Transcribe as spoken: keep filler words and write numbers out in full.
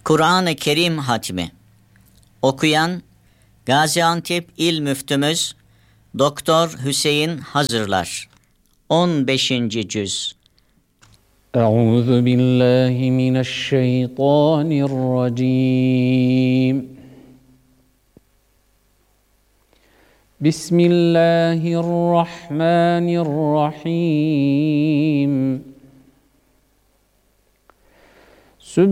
Kur'an-ı Kerim hatmi. Okuyan Gaziantep İl Müftümüz Doktor Hüseyin Hazırlar. on beşinci cüz. Euzu billahi mineşşeytanirracim. Bismillahirrahmanirrahim.